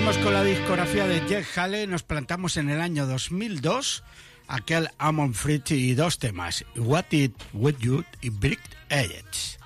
Seguimos con la discografía de Jeff Haley. Nos plantamos en el año 2002. Aquel Amon Fritz y dos temas, What It With You y Brick Edge.